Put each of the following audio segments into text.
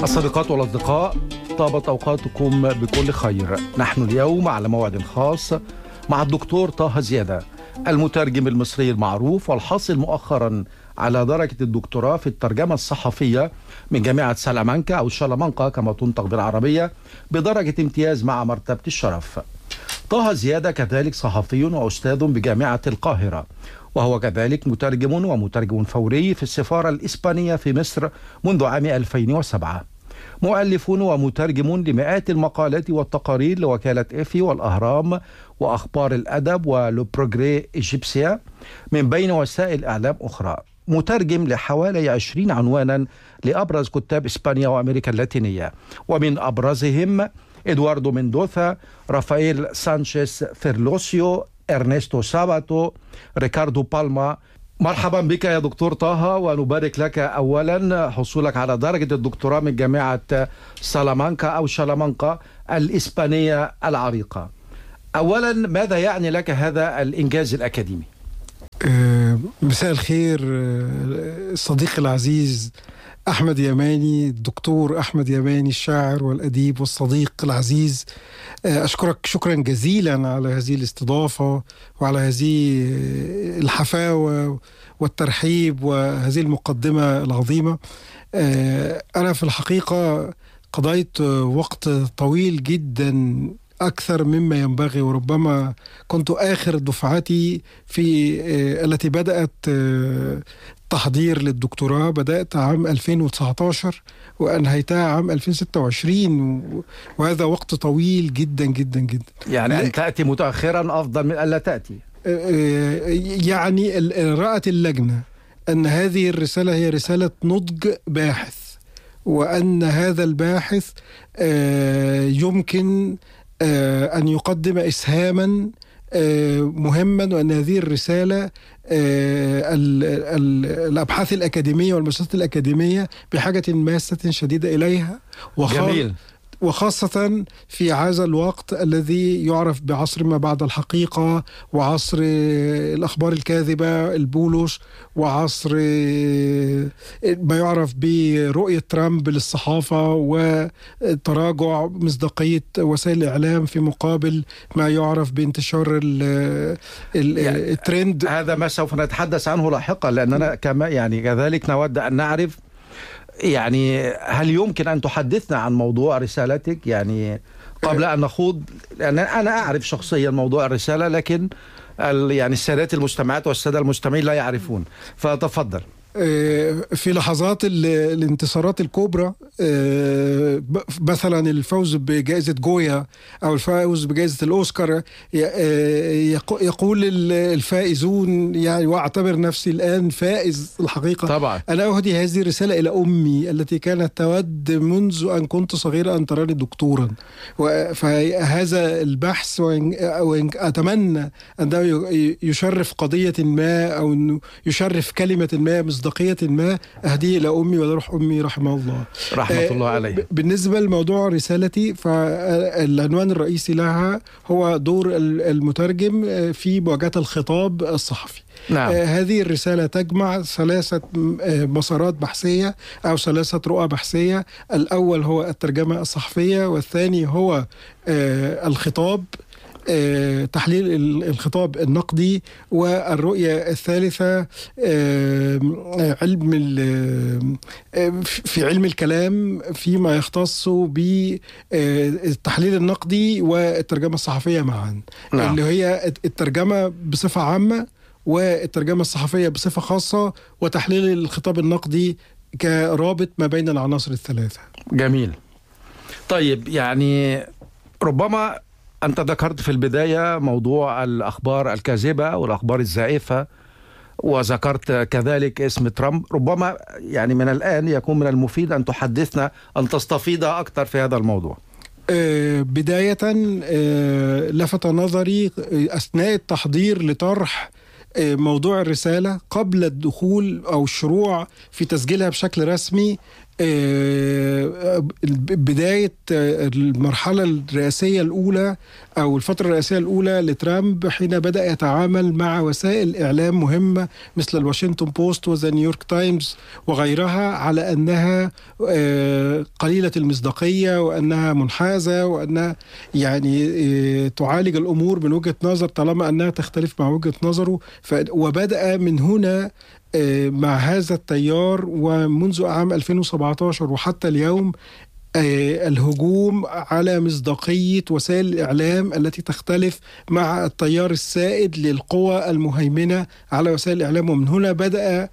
الصديقات والأصدقاء، طابت أوقاتكم بكل خير. نحن اليوم على موعد خاص مع الدكتور طه زيادة، المترجم المصري المعروف والحاصل مؤخرا على درجة الدكتوراه في الترجمة الصحفية من جامعة سلامانكا أو شلامانكا كما تنطق بالعربية بدرجة امتياز مع مرتبة الشرف. طه زيادة كذلك صحفي وأستاذ بجامعة القاهرة، وهو كذلك مترجم ومترجم فوري في السفارة الإسبانية في مصر منذ عام 2007. مؤلف ومترجم لمئات المقالات والتقارير لوكالة إفي والأهرام وأخبار الأدب ولو بروغري إيجيبسيا من بين وسائل إعلام أخرى. مترجم لحوالي 20 عنوانا لأبرز كتاب إسبانيا وأمريكا اللاتينية، ومن أبرزهم إدواردو مندوثا، رافائيل سانشيز فيرلوسيو، إرنستو ساباتو، ريكاردو بالما. مرحبا بك يا دكتور طه، ونبارك لك أولا حصولك على درجة الدكتوراه من جامعة سلامانكا أو شلامانكا الإسبانية العريقة. أولا، ماذا يعني لك هذا الإنجاز الأكاديمي؟ مساء الخير صديقي العزيز أحمد يماني، الدكتور أحمد يماني الشاعر والأديب والصديق العزيز. أشكرك شكرا جزيلا على هذه الاستضافة وعلى هذه الحفاوة والترحيب وهذه المقدمة العظيمة. أنا في الحقيقة قضيت وقت طويل جدا أكثر مما ينبغي، وربما كنت آخر دفعتي في التي بدأت تحضير للدكتوراه. بدأت عام 2019 وأنهيتها عام 2026، وهذا وقت طويل جدا جدا جدا. يعني أن تأتي متأخرا أفضل من ألا تأتي. يعني رأت اللجنة أن هذه الرسالة هي رسالة نضج باحث، وأن هذا الباحث يمكن أن يقدم إسهاما مهما، وأن هذه الرسالة الأبحاث الأكاديمية والمؤسسات الأكاديمية بحاجة ماسة شديدة إليها، وخاصة في هذا الوقت الذي يعرف بعصر ما بعد الحقيقة، وعصر الأخبار الكاذبة البولوس، وعصر ما يعرف برؤية ترامب للصحافة وتراجع مصداقية وسائل الإعلام في مقابل ما يعرف بانتشار الترند. هذا ما سوف نتحدث عنه لاحقا، لأننا كذلك نود أن نعرف هل يمكن أن تحدثنا عن موضوع رسالتك قبل أن نخوض، لأن أنا أعرف شخصيا موضوع الرسالة، لكن السادات المستمعات والسادة المستمعين لا يعرفون، فتفضل. في لحظات الانتصارات الكبرى، مثلا الفوز بجائزة جويا أو الفوز بجائزة الأوسكار، يقول الفائزون وأعتبر نفسي الآن فائز الحقيقة. طبعا أنا أهدي هذه الرسالة إلى أمي التي كانت تود منذ أن كنت صغيرا أن تراني دكتورا. فهذا البحث وإن أتمنى أنه يشرف قضية ما، أو أنه يشرف كلمة ما، مصداقية ما، أهديه إلى أمي وروح أمي رحمه الله رحمة الله عليه. بالنسبة لموضوع رسالتي، فالعنوان الرئيسي لها هو دور المترجم في مواجهة الخطاب الصحفي. نعم. هذه الرسالة تجمع 3 مسارات بحثية أو 3 رؤى بحثية. الأول هو الترجمة الصحفية، والثاني هو الخطاب، تحليل الخطاب النقدي، والرؤية الثالثة في علم الكلام فيما يختص بالتحليل النقدي والترجمة الصحفية معا. نعم. اللي هي الترجمة بصفة عامة والترجمة الصحفية بصفة خاصة، وتحليل الخطاب النقدي كرابط ما بين العناصر الثلاثة. جميل. طيب، ربما أنت ذكرت في البداية موضوع الأخبار الكاذبة والأخبار الزائفة، وذكرت كذلك اسم ترامب. ربما من الآن يكون من المفيد أن تحدثنا، أن تستفيض أكثر في هذا الموضوع. بداية لفت نظري أثناء التحضير لطرح موضوع الرسالة قبل الدخول أو الشروع في تسجيلها بشكل رسمي بداية المرحلة الرئاسية الأولى أو الفترة الرئاسية الأولى لترامب، حين بدأ يتعامل مع وسائل إعلام مهمة مثل الواشنطن بوست وذا نيويورك تايمز وغيرها على أنها قليلة المصداقية وأنها منحازة وأنها يعني تعالج الأمور من وجهة نظر طالما أنها تختلف مع وجهة نظره. وبدأ من هنا مع هذا التيار ومنذ عام 2017 وحتى اليوم الهجوم على مصداقية وسائل الإعلام التي تختلف مع التيار السائد للقوى المهيمنة على وسائل الإعلام. ومن هنا بدأ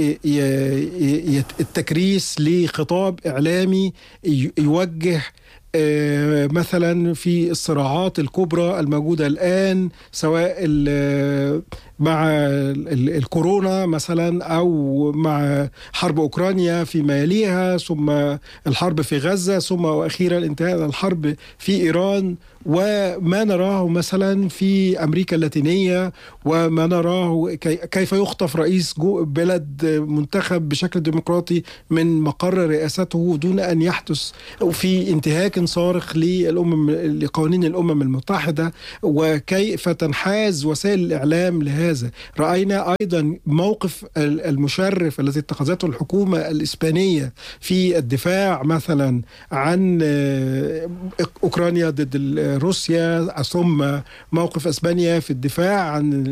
التكريس لخطاب إعلامي يوجه مثلا في الصراعات الكبرى الموجودة الآن، سواء مع الكورونا مثلا أو مع حرب أوكرانيا فيما يليها، ثم الحرب في غزة، ثم وأخيرا انتهاء الحرب في إيران، وما نراه مثلا في أمريكا اللاتينية، وما نراه كيف يخطف رئيس بلد منتخب بشكل ديمقراطي من مقر رئاسته دون أن يحدث في انتهاك صارخ لقوانين الأمم المتحدة، وكيف تنحاز وسائل الإعلام لهذا. رأينا أيضا موقف المشرف الذي اتخذته الحكومة الإسبانية في الدفاع مثلا عن أوكرانيا ضد روسيا، ثم موقف أسبانيا في الدفاع عن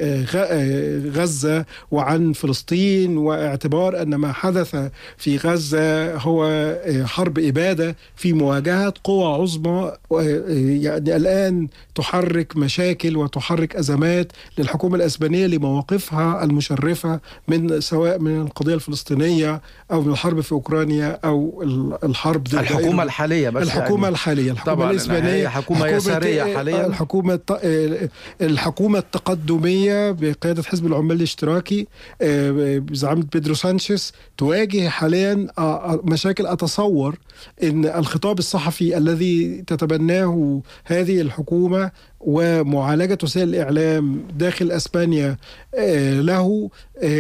غزة وعن فلسطين، واعتبار أن ما حدث في غزة هو حرب إبادة في مواجهة قوى عظمى يعني الآن تحرك مشاكل وتحرك أزمات للحكومة الأسبانية لمواقفها المشرفة سواء من القضية الفلسطينية أو من الحرب في أوكرانيا أو الحرب ضد الحكومة الحالية. بس الحكومة يعني الحالية، الحكومة الإسبانية حكومة يسارية حاليا. الحكومة التقدمية بقيادة حزب العمال الاشتراكي بزعامة بيدرو سانشيز تواجه حاليا مشاكل. أتصور أن الخطاب الصحفي الذي تتبناه هذه الحكومة ومعالجة وسائل الإعلام داخل أسبانيا له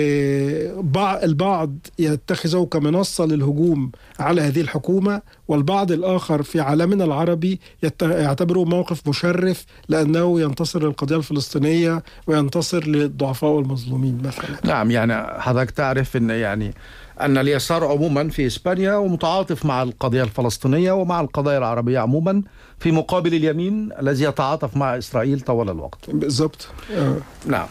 البعض يتخذه كمنصة للهجوم على هذه الحكومة، والبعض الآخر في عالمنا العربي يعتبره موقف مشرف لأنه ينتصر للقضية الفلسطينية وينتصر للضعفاء والمظلومين مثلا. نعم، يعني حضرتك تعرف أن اليسار عموما في إسبانيا ومتعاطف مع القضية الفلسطينية ومع القضايا العربية عموما، في مقابل اليمين الذي يتعاطف مع إسرائيل طوال الوقت. بالضبط. نعم.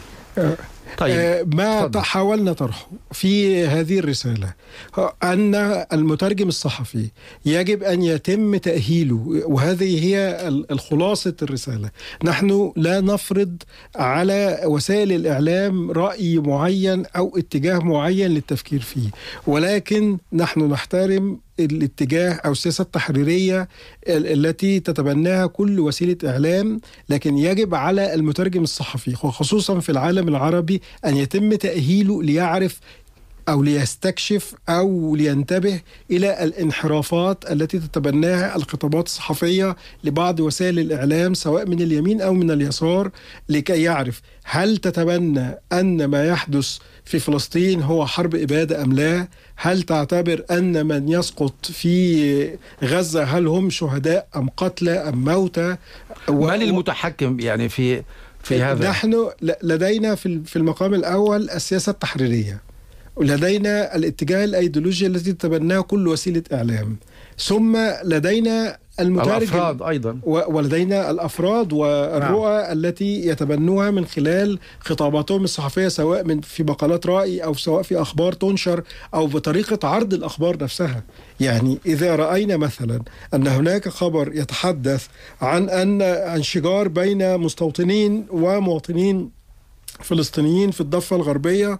طيب، ما حاولنا طرحه في هذه الرسالة أن المترجم الصحفي يجب أن يتم تأهيله، وهذه هي الخلاصة الرسالة. نحن لا نفرض على وسائل الإعلام رأي معين أو اتجاه معين للتفكير فيه، ولكن نحن نحترم الاتجاه أو السياسة التحريرية التي تتبناها كل وسيلة إعلام، لكن يجب على المترجم الصحفي وخصوصا في العالم العربي أن يتم تأهيله ليعرف أو ليستكشف أو لينتبه إلى الانحرافات التي تتبناها الخطابات الصحفية لبعض وسائل الإعلام سواء من اليمين أو من اليسار، لكي يعرف هل تتبنى أن ما يحدث في فلسطين هو حرب إبادة أم لا؟ هل تعتبر أن من يسقط في غزة هل هم شهداء أم قتلى أم موتى؟ من المتحكم يعني في هذا؟ نحن لدينا في المقام الأول السياسة التحريرية، ولدينا الاتجاه الأيديولوجي الذي تتبناه كل وسيلة إعلام، ثم لدينا الأفراد أيضا، ولدينا الأفراد والرؤى التي يتبنوها من خلال خطاباتهم الصحفية سواء في مقالات رأي أو سواء في أخبار تنشر أو بطريقة عرض الأخبار نفسها. يعني إذا رأينا مثلا أن هناك خبر يتحدث عن أن انشجار بين مستوطنين ومواطنين فلسطينيين في الضفة الغربية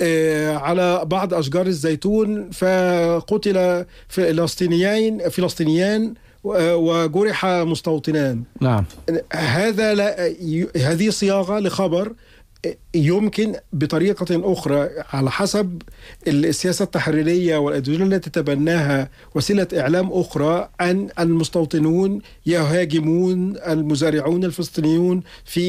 على بعض أشجار الزيتون فقتل فلسطينيان وجرح مستوطنان. نعم. هذه صياغة لخبر يمكن بطريقة أخرى على حسب السياسة التحريرية والأيديولوجيا التي تتبناها وسيلة إعلام أخرى أن المستوطنون يهاجمون المزارعون الفلسطينيون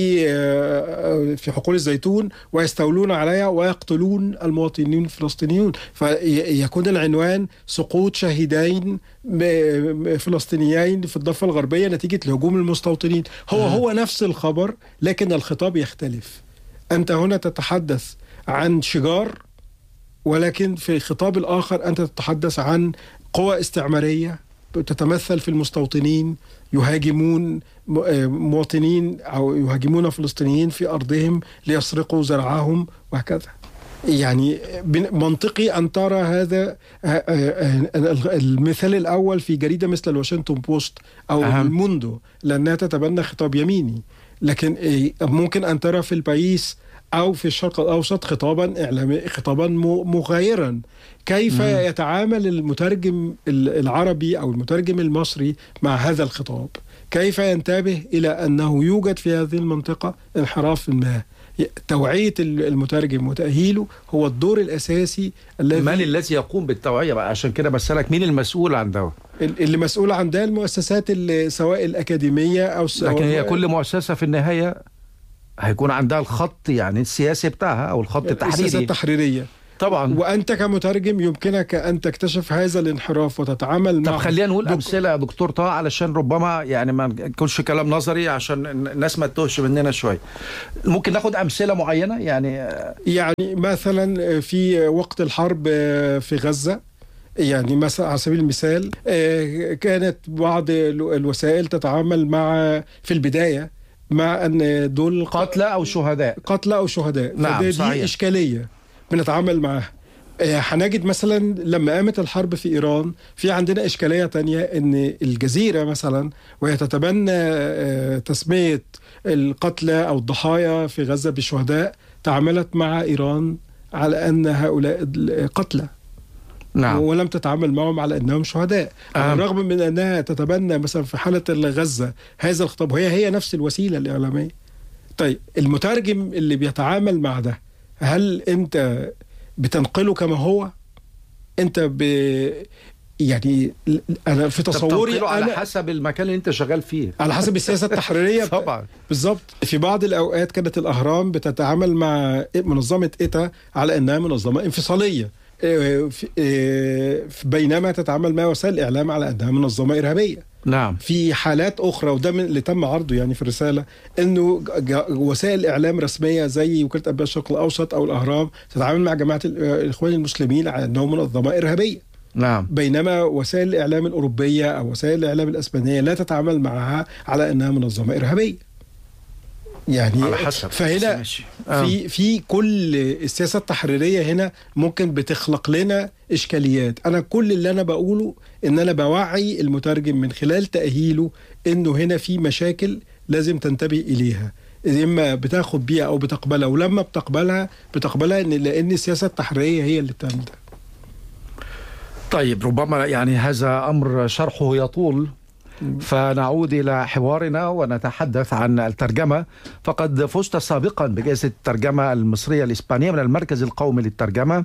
في حقول الزيتون ويستولون عليها ويقتلون المواطنين الفلسطينيون، فيكون العنوان سقوط شهيدين فلسطينيين في الضفة الغربية نتيجة لهجوم المستوطنين. هو نفس الخبر لكن الخطاب يختلف. أنت هنا تتحدث عن شجار، ولكن في الخطاب الآخر أنت تتحدث عن قوى استعمارية تتمثل في المستوطنين يهاجمون مواطنين أو يهاجمون فلسطينيين في أرضهم ليسرقوا زرعهم وهكذا. يعني منطقي أن ترى هذا المثال الأول في جريدة مثل الواشنطن بوست أو الموندو لأنها تتبنى خطاب يميني، لكن ممكن أن ترى في البايس أو في الشرق الأوسط خطابا إعلامي خطابا مغايرا. كيف يتعامل المترجم العربي أو المترجم المصري مع هذا الخطاب؟ كيف ينتبه إلى أنه يوجد في هذه المنطقة انحراف ما؟ توعية المترجم وتأهيله هو الدور الأساسي. من الذي يقوم بالتوعية بقى؟ عشان كده بسألك مين المسؤول عن ده؟ اللي مسؤول عن ده المؤسسات سواء الأكاديمية أو لكن هي كل مؤسسة في النهاية هيكون عندها الخط يعني السياسي بتاعها أو الخط التحريري. السياسة التحريرية طبعا. وأنت كمترجم يمكنك أن تكتشف هذا الانحراف وتتعامل معه. طب خلينا نقول أمثلة يا دكتور طه علشان ربما يعني ما يكونش كلام نظري عشان الناس ما تتوهش مننا شوية. ممكن ناخد أمثلة معينة يعني مثلا في وقت الحرب في غزة، يعني مثلا على سبيل المثال كانت بعض الوسائل تتعامل في البداية مع أن دول قتلى أو شهداء. نعم دي إشكالية بنتعامل معها. هنجد مثلا لما قامت الحرب في إيران في عندنا إشكالية تانية، أن الجزيرة مثلا وهي تتبنى تسمية القتلى أو الضحايا في غزة بشهداء تعاملت مع إيران على أن هؤلاء قتلى. نعم. ولم تتعامل معهم على أنهم شهداء رغم من أنها تتبنى مثلا في حالة غزة هذا الخطاب، هي نفس الوسيلة الإعلامية. طيب المترجم اللي بيتعامل مع ده، هل أنت بتنقله كما هو؟ أنت يعني أنا في تصوري على حسب المكان اللي أنت شغال فيه، على حسب السياسة التحريرية. طبعا بالضبط. في بعض الأوقات كانت الأهرام بتتعامل مع منظمة إيتا على أنها منظمة انفصالية، بينما تتعامل مع وسائل الإعلام على أنها منظمة إرهابية. نعم. في حالات أخرى، وده اللي تم عرضه يعني في الرسالة، أنه وسائل إعلام رسمية زي وكالة أنباء الشرق الأوسط أو الأهرام تتعامل مع جماعة الإخوان المسلمين على أنهم منظمة إرهابية. نعم. بينما وسائل الإعلام الأوروبية أو وسائل الإعلام الأسبانية لا تتعامل معها على أنها منظمة إرهابية. يعني على حسب. فهنا في كل السياسة التحريرية هنا ممكن بتخلق لنا إشكاليات. أنا كل اللي أنا بقوله إن أنا بوعي المترجم من خلال تأهيله إنه هنا في مشاكل لازم تنتبه إليها، إما بتاخد بيها أو بتقبلها، ولما بتقبلها لأن السياسة التحريرية هي اللي بتعمل ده. طيب ربما يعني هذا أمر شرحه يطول، فنعود إلى حوارنا ونتحدث عن الترجمة. فقد فزت سابقا بجائزة الترجمة المصرية الإسبانية من المركز القومي للترجمة،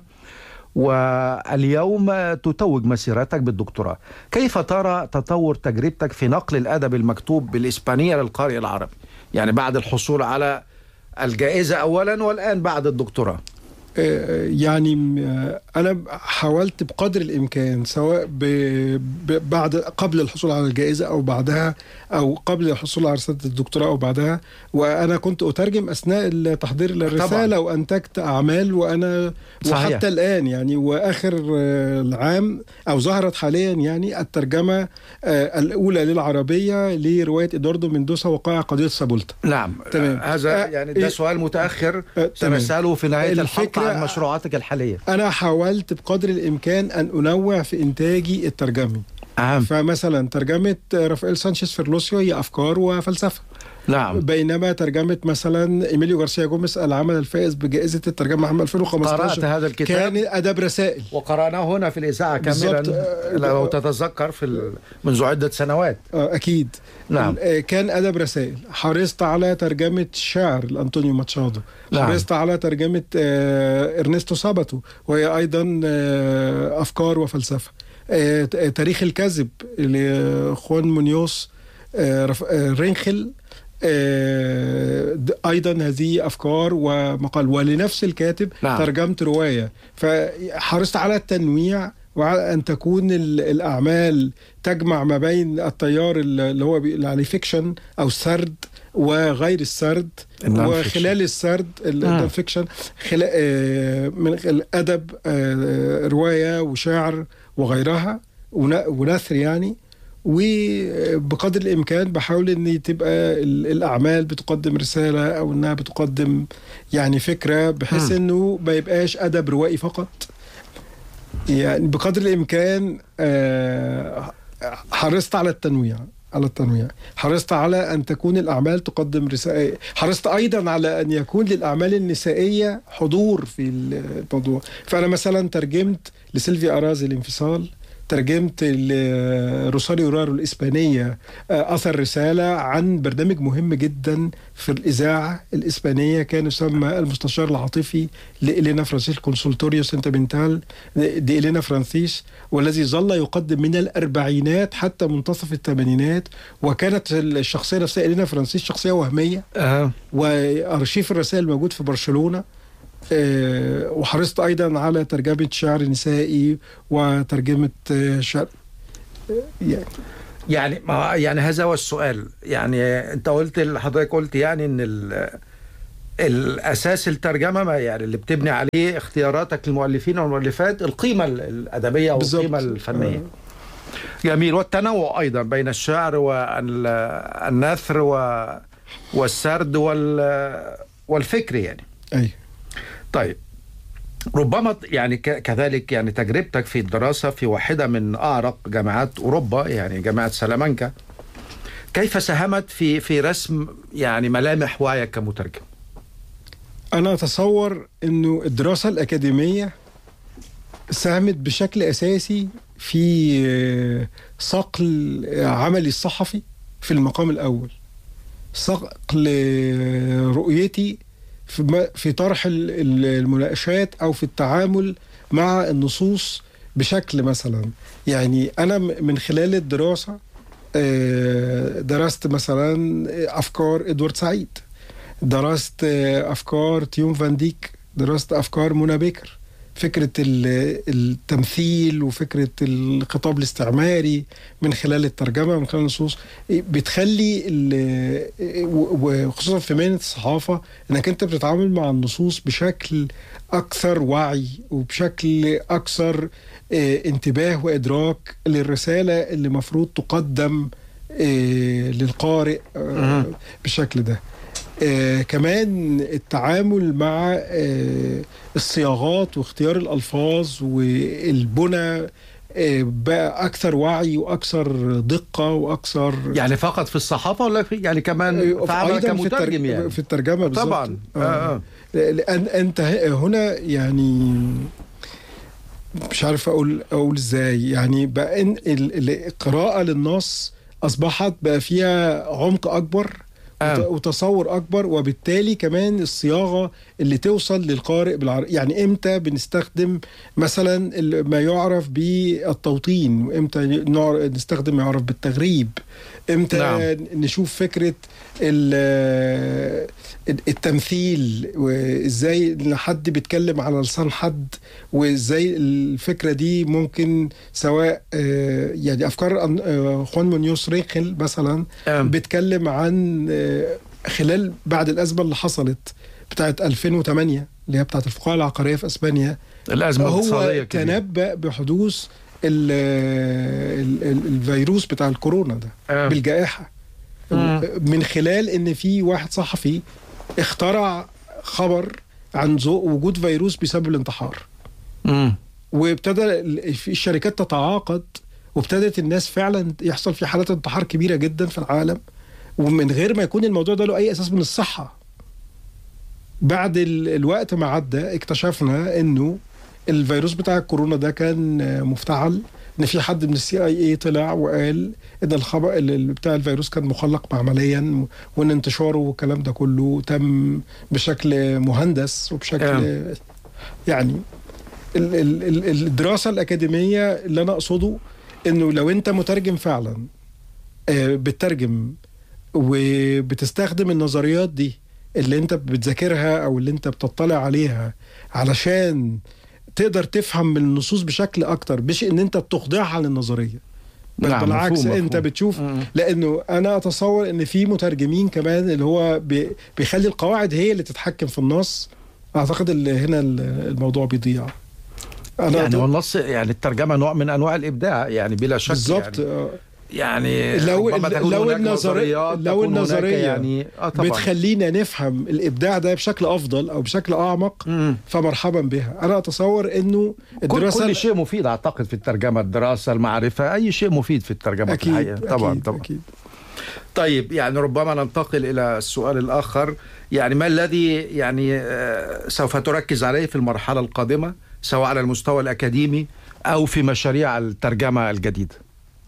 واليوم تتوج مسيرتك بالدكتوراه. كيف ترى تطور تجربتك في نقل الأدب المكتوب بالإسبانية للقارئ العربي، يعني بعد الحصول على الجائزة أولا والآن بعد الدكتوراه؟ يعني أنا حاولت بقدر الإمكان سواء قبل الحصول على الجائزة أو بعدها، أو قبل الحصول على رسالة الدكتوراه أو بعدها، وأنا كنت أترجم أثناء التحضير للرسالة طبعا. وأنتجت أعمال وأنا صحيح. وحتى الآن يعني وآخر العام أو ظهرت حاليا يعني الترجمة الأولى للعربية لرواية إدواردو مندوسا وقائع قضية سابولتا. نعم. تمام. هذا يعني ده سؤال متأخر سنسأله في نهاية الحلقة عن مشروعاتك الحالية. أنا حاولت بقدر الإمكان أن أنوع في إنتاجي الترجمي، فمثلا ترجمة رافائيل سانشيز فيرلوسيو هي أفكار وفلسفة. نعم. بينما ترجمة مثلا إيميليو غارسيا جوميز العمل الفائز بجائزة الترجمة عام 2015 قرأت هذا الكتاب، كان أدب رسائل، وقرأناه هنا في الإذاعة كاملا لو تتذكر منذ عدة سنوات. أكيد. نعم. كان أدب رسائل. حرصت على ترجمة شعر لأنطونيو ماتشادو. نعم. حرصت على ترجمة إرنستو ساباتو وهي أيضا أفكار وفلسفة. تاريخ الكذب لخوان مونيوس رينخل أيضا هذه أفكار ومقال. ولنفس الكاتب نعم. ترجمت رواية. فحرصت على التنويع وعلى أن تكون الأعمال تجمع ما بين التيار اللي هو يعني فيكشن أو سرد وغير السرد، وخلال السرد الفيكشن من الأدب رواية وشعر وغيرها ونثر يعني. وبقدر الإمكان بحاول أن تبقى الأعمال بتقدم رسالة أو أنها بتقدم يعني فكرة، بحيث أنه ما يبقاش أدب روائي فقط. يعني بقدر الإمكان حرصت على التنويع. حرصت على أن تكون الأعمال تقدم رسالة. حرصت أيضا على أن يكون للأعمال النسائية حضور في الموضوع. فأنا مثلا ترجمت لسيلفيا أرازي الانفصال، ترجمت لروساريو رارو الإسبانية أثر رسالة عن برنامج مهم جدا في الإذاعة الإسبانية كان يسمى المستشار العاطفي لإلينا فرانسيس كونسولتوريو سنتامنتال دي إلينا فرانسيس، والذي ظل يقدم من الأربعينات حتى منتصف الثمانينات. وكانت الشخصية نفسها إلينا فرانسيس شخصية وهمية. وأرشيف الرسائل موجود في برشلونة. وحرصت أيضا على ترجمة شعر نسائي وترجمة شعر يعني هذا هو السؤال. يعني أنت حضرتك قلت يعني أن الأساس الترجمة يعني اللي بتبني عليه اختياراتك للمؤلفين والمؤلفات القيمة الأدبية والقيمة الفنية. جميل. والتنوع أيضا بين الشعر والنثر والسرد والفكر يعني. أي. طيب، ربما يعني كذلك يعني تجربتك في الدراسة في واحدة من أعرق جامعات أوروبا يعني جامعة سلامانكا، كيف ساهمت في رسم يعني ملامح وعيك كمترجم؟ أنا أتصور أنه الدراسة الأكاديمية ساهمت بشكل أساسي في صقل عملي الصحفي في المقام الأول، صقل رؤيتي في طرح المناقشات أو في التعامل مع النصوص بشكل مثلا. يعني أنا من خلال الدراسة درست مثلا أفكار إدوارد سعيد، درست أفكار تيوم فان ديك، درست أفكار منى بكر، فكرة التمثيل وفكرة الخطاب الاستعماري من خلال الترجمة من خلال النصوص. بتخلي وخصوصا في مهنة الصحافة انك انت بتتعامل مع النصوص بشكل اكثر وعي وبشكل اكثر انتباه وادراك للرسالة اللي مفروض تقدم للقارئ بالشكل ده. كمان التعامل مع الصياغات واختيار الألفاظ والبنى بقى أكثر وعي وأكثر دقة وأكثر. يعني فقط في الصحافة ولا يعني كمان في عمل كمترجم يعني؟ في الترجمة بالضبط طبعا. لأن أنت هنا يعني مش عارف أقول إزاي. يعني بقى إن القراءة للنص أصبحت بقى فيها عمق أكبر وتصور أكبر، وبالتالي كمان الصياغة اللي توصل للقارئ بالعربي. يعني إمتى بنستخدم مثلا ما يعرف بالتوطين، وإمتى نستخدم ما يعرف بالتغريب، إمتى نشوف فكرة التمثيل، وإزاي حد بيتكلم على لسان حد، وإزاي الفكرة دي ممكن سواء يعني أفكار خوان مونيوس رينخل مثلا بيتكلم عن خلال بعد الأزمة اللي حصلت بتاعت 2008 اللي هي بتاعت الفقاعة العقارية في أسبانيا، الأزمة الاقتصادية، هو تنبأ بحدوث الفيروس بتاع الكورونا ده بالجائحة من خلال ان في واحد صحفي اخترع خبر عن وجود فيروس بسبب الانتحار. وابتدى الشركات تتعاقد وابتدت الناس فعلا يحصل في حالات انتحار كبيرة جدا في العالم، ومن غير ما يكون الموضوع ده له أي أساس من الصحة. بعد الوقت ما عدى اكتشفنا انه الفيروس بتاع الكورونا ده كان مفتعل، ان في حد من CIA طلع وقال ان الخبر بتاع الفيروس كان مخلق معمليا، وان انتشاره والكلام ده كله تم بشكل مهندس وبشكل يعني الدراسة الأكاديمية اللي أنا أقصده انه لو انت مترجم فعلا بتترجم وبتستخدم النظريات دي اللي انت بتذاكرها او اللي انت بتطلع عليها علشان تقدر تفهم من النصوص بشكل اكتر، مش ان انت بتخضعها للنظريه، بل نعم بالعكس مفهوم. انت بتشوف. لانه انا اتصور ان في مترجمين كمان اللي هو بيخلي القواعد هي اللي تتحكم في النص. اعتقد اللي هنا الموضوع بيضيع. يعني هو النص، يعني الترجمه نوع من انواع الابداع يعني بلا شك. بالظبط. يعني لو النظريه يعني بتخلينا نفهم الابداع ده بشكل افضل او بشكل اعمق فمرحبا بها. انا اتصور انه الدراسه كل شيء مفيد اعتقد في الترجمه، الدراسه، المعرفه، اي شيء مفيد في الترجمه أكيد في الحقيقه. طبعا أكيد. طيب يعني ربما ننتقل الى السؤال الاخر، يعني ما الذي يعني سوف تركز عليه في المرحله القادمه سواء على المستوى الاكاديمي او في مشاريع الترجمه الجديده؟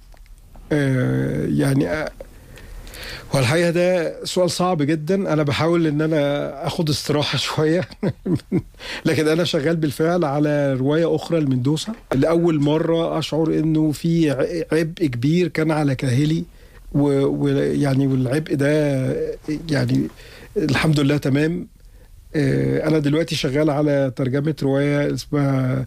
يعني والحقيقة ده سؤال صعب جدا. أنا بحاول إن أنا أخد استراحة شوية لكن أنا شغال بالفعل على رواية أخرى لمندوسا، لأول مرة أشعر إنه في عبء كبير كان على كاهلي، ويعني والعبء ده يعني الحمد لله تمام. أنا دلوقتي شغال على ترجمة رواية اسمها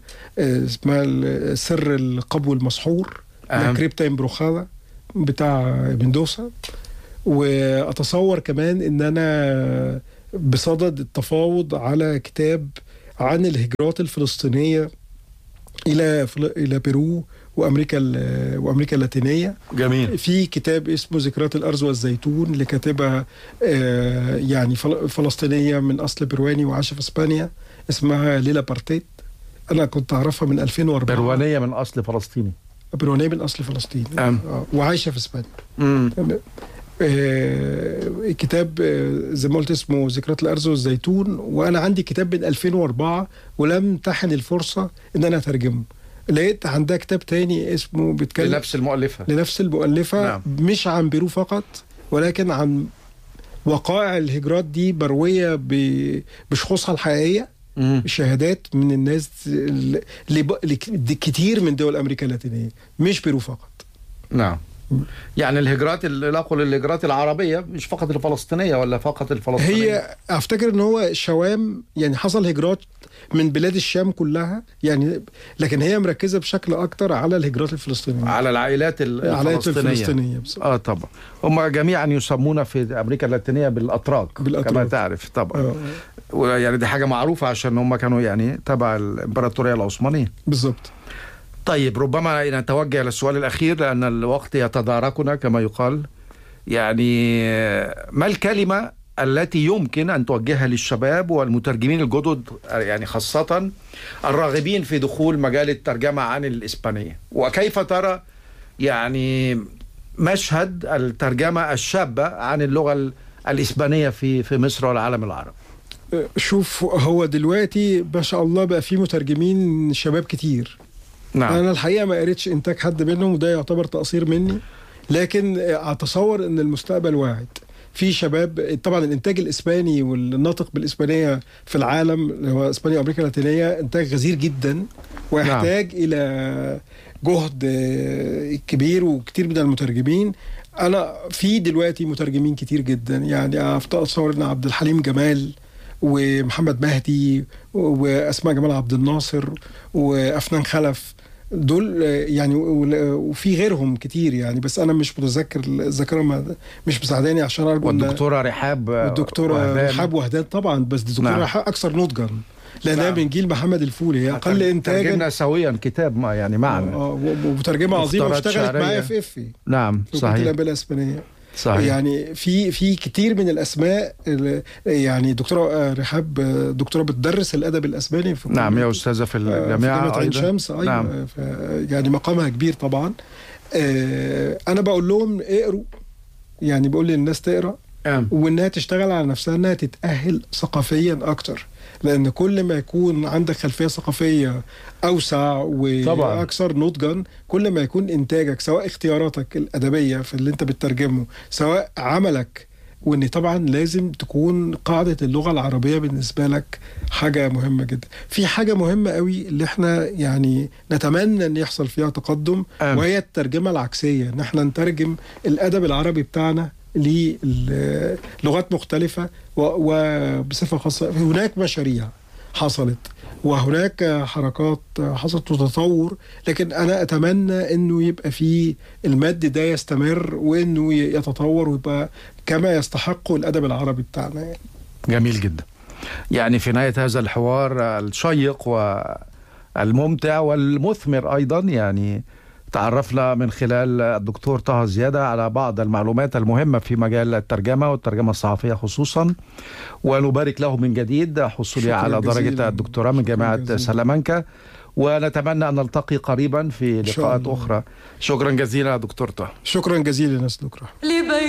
سر القبو المسحور كريبتا امبروخادا بتاع مندوسا. وأتصور كمان إن أنا بصدد التفاوض على كتاب عن الهجرات الفلسطينية إلى بيرو وأمريكا اللاتينية. جميل. في كتاب اسمه ذكريات الأرز والزيتون اللي كاتبها يعني فلسطينية من أصل برواني وعاش في إسبانيا، اسمها ليلا بارتيت. أنا كنت أعرفها من 2004. بروانية من أصل فلسطيني. برونيه من أصل فلسطيني وعايشة في إسبانيا. كتاب زي ما قلت اسمه ذكريات الأرز والزيتون، وأنا عندي كتاب من 2004 ولم تحن الفرصة إن أنا أترجمه. لقيت عندها كتاب تاني اسمه بيتكلم لنفس المؤلفة نعم. مش عن بيرو فقط ولكن عن وقائع الهجرات دي مروية بشخوصها الحقيقية، شهادات من الناس كتير من دول أمريكا اللاتينية مش بيرو فقط. نعم. يعني الهجرات الهجرات العربية مش فقط الفلسطينية ولا فقط الفلسطينية؟ هي أفتكر إن هو الشوام، يعني حصل هجرات من بلاد الشام كلها يعني، لكن هي مركزة بشكل أكتر على الهجرات الفلسطينية، على العائلات الفلسطينية. طبعا هم جميعا يسمون في أمريكا اللاتينية بالأتراك كما تعرف طبعا. يعني دي حاجة معروفة عشان هم كانوا يعني تبع الإمبراطورية العثمانية. بالضبط. طيب ربما نتوجه للسؤال الأخير لأن الوقت يتداركنا كما يقال. يعني ما الكلمة التي يمكن أن توجهها للشباب والمترجمين الجدد، يعني خاصة الراغبين في دخول مجال الترجمة عن الإسبانية، وكيف ترى يعني مشهد الترجمة الشابة عن اللغة الإسبانية في مصر والعالم العربي؟ شوف، هو دلوقتي ما شاء الله بقى في مترجمين شباب كتير. نعم. أنا الحقيقة ما قريتش إنتاج حد منهم وده يعتبر تقصير مني، لكن أتصور إن المستقبل واعد. في شباب طبعا. الإنتاج الإسباني والناطق بالإسبانية في العالم اللي هو إسبانيا وأمريكا اللاتينية إنتاج غزير جدا ويحتاج نعم. إلى جهد كبير وكتير من المترجمين. أنا في دلوقتي مترجمين كتير جدا، يعني أتصور إن عبد الحليم جمال ومحمد مهدي وأسماء جمال عبد الناصر وأفنان خلف، دول يعني، وفي غيرهم كتير يعني، بس أنا مش متذكر، الذاكرة مش مساعداني عشان أرجو. والدكتورة رحاب وهدان طبعا، بس الدكتورة نعم. رحاب أكثر نضجا لأنها نعم. من جيل محمد الفولي، هي أقل إنتاجا. ترجمنا سويا كتاب يعني معنا ومترجمة عظيمة واشتغلت معايا في إفي. نعم صحيح. بالإسبانية. صحيح. يعني في كتير من الاسماء يعني دكتوره رحاب دكتوره بتدرس الادب الاسباني في نعم يا استاذه في الجامعه في عين شمس. ايوه نعم. يعني مقامها كبير طبعا. انا بقول لهم اقروا، يعني بقول للناس تقرا وانها تشتغل على نفسها، انها تتأهل ثقافيا اكتر، لان كل ما يكون عندك خلفية ثقافية اوسع واكثر نضجا، كل ما يكون انتاجك سواء اختياراتك الادبية في اللي انت بتترجمه سواء عملك، وان طبعا لازم تكون قاعدة اللغة العربية بالنسبة لك حاجة مهمة جدا. في حاجة مهمة قوي اللي احنا يعني نتمنى ان يحصل فيها تقدم، وهي الترجمة العكسية، ان احنا نترجم الادب العربي بتاعنا للغات مختلفة وبصفة خاصة. هناك مشاريع حصلت وهناك حركات حصلت وتطور، لكن أنا أتمنى أنه يبقى فيه المد ده يستمر وأنه يتطور ويبقى كما يستحق الأدب العربي بتاعنا يعني. جميل جدا. يعني في نهاية هذا الحوار الشيق والممتع والمثمر أيضا، يعني تعرفنا من خلال الدكتور طه زيادة على بعض المعلومات المهمة في مجال الترجمة والترجمة الصحفية خصوصا، ونبارك له من جديد حصوله على درجة الدكتوراه من جامعة سلامانكا، ونتمنى أن نلتقي قريبا في لقاءات أخرى. شكرا جزيلا دكتور طه. شكرا جزيلا ناس دكتور.